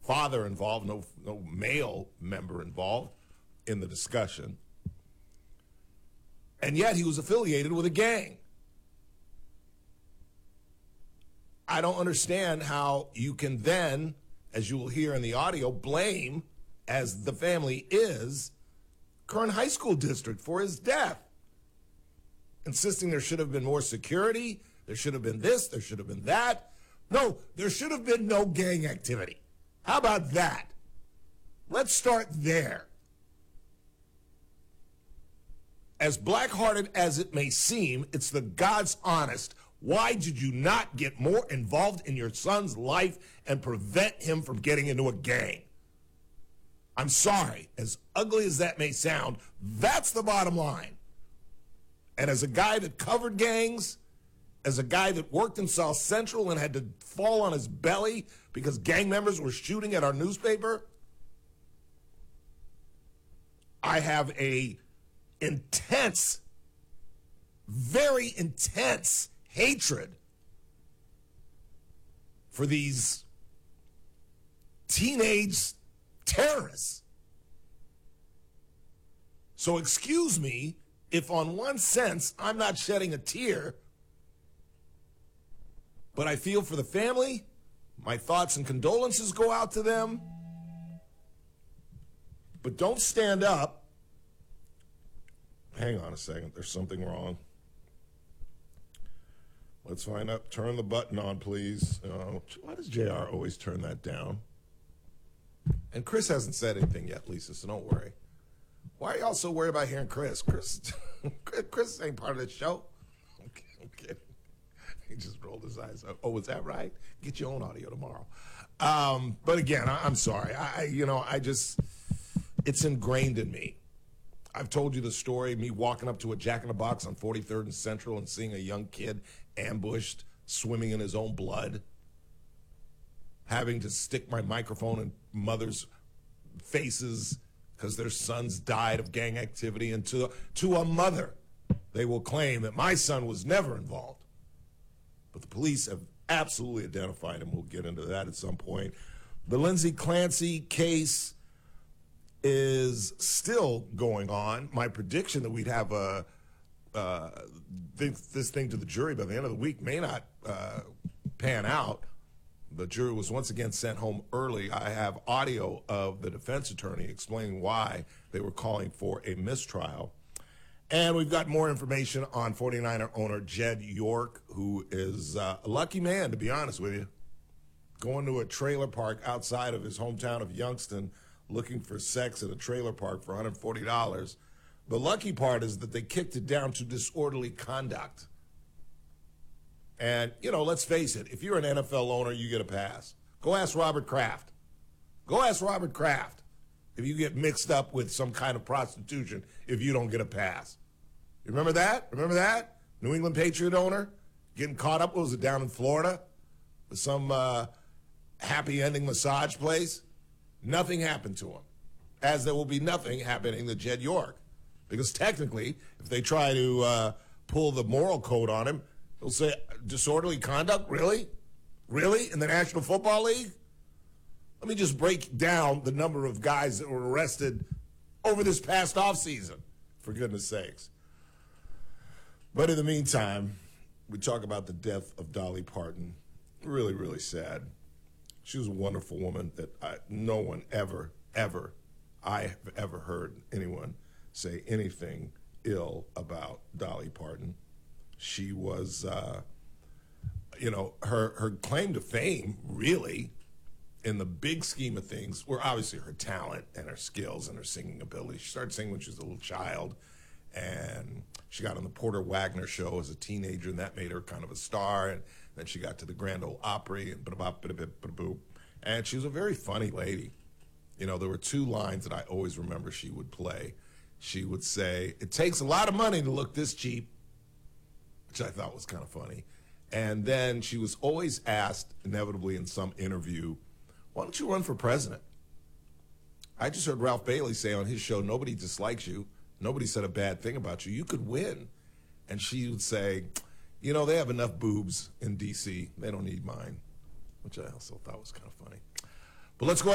father involved, no male member involved in the discussion. And yet he was affiliated with a gang. I don't understand how you can then, as you will hear in the audio, blame, as the family is, Kern High School District for his death. Insisting there should have been more security, there should have been this, there should have been that. No, there should have been no gang activity. How about that? Let's start there. As black-hearted as it may seem, it's the God's honest. Why did you not get more involved in your son's life and prevent him from getting into a gang? I'm sorry, as ugly as that may sound, that's the bottom line. And as a guy that covered gangs, as a guy that worked in South Central and had to fall on his belly because gang members were shooting at our newspaper, I have a intense, very intense hatred for these teenage terrorists. So excuse me if on one sense I'm not shedding a tear, but I feel for the family. My thoughts and condolences go out to them. But don't stand up. Hang on a second. There's something wrong. Let's find out. Turn the button on, please. Why does JR always turn that down? And Chris hasn't said anything yet, Lisa, so don't worry. Why are y'all so worried about hearing Chris? Chris ain't part of the show. I'm kidding. He just rolled his eyes up. Oh, is that right? Get your own audio tomorrow. But again, I'm sorry. It's ingrained in me. I've told you the story, me walking up to a Jack in the Box on 43rd and Central and seeing a young kid ambushed, swimming in his own blood, having to stick my microphone in mothers' faces because their sons died of gang activity, and to a mother, they will claim that my son was never involved. But the police have absolutely identified him. We'll get into that at some point. The Lindsay Clancy case is still going on. My prediction that we'd have this thing to the jury by the end of the week may not pan out. The jury was once again sent home early. I have audio of the defense attorney explaining why they were calling for a mistrial. And we've got more information on 49er owner Jed York, who is a lucky man, to be honest with you, going to a trailer park outside of his hometown of Youngston, looking for sex at a trailer park for $140. The lucky part is that they kicked it down to disorderly conduct. And, let's face it, if you're an NFL owner, you get a pass. Go ask Robert Kraft. Go ask Robert Kraft if you get mixed up with some kind of prostitution if you don't get a pass. You remember that? Remember that? New England Patriot owner getting caught up, what was it, down in Florida with some happy ending massage place? Nothing happened to him, as there will be nothing happening to Jed York. Because technically, if they try to pull the moral code on him, they'll say, disorderly conduct? Really? Really? In the National Football League? Let me just break down the number of guys that were arrested over this past offseason, for goodness sakes. But in the meantime, we talk about the death of Dolly Parton. Really, really sad. She was a wonderful woman that no one ever heard anyone say anything ill about Dolly Parton. She was, her claim to fame, really, in the big scheme of things, were obviously her talent and her skills and her singing ability. She started singing when she was a little child, and she got on the Porter Wagner show as a teenager, and that made her kind of a star. And then she got to the Grand Ole Opry, and she was a very funny lady. There were two lines that I always remember she would play. She would say, "It takes a lot of money to look this cheap," which I thought was kind of funny. And then she was always asked, inevitably in some interview, "Why don't you run for president?" I just heard Ralph Bailey say on his show, "Nobody dislikes you. Nobody said a bad thing about you. You could win." And she would say, "They have enough boobs in D.C. They don't need mine," which I also thought was kind of funny. But let's go